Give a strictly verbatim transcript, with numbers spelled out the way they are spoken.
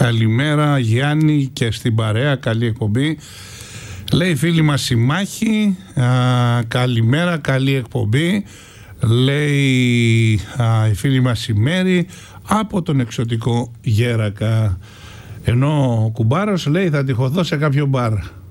Καλημέρα Γιάννη και στην παρέα, καλή εκπομπή. Λέει η φίλη μας η Μάχη, α, καλημέρα, καλή εκπομπή. Λέει α, η φίλη μας η Μέρη από τον εξωτικό Γέρακα. Ενώ ο κουμπάρος λέει θα τυχωθώ σε κάποιο μπαρ.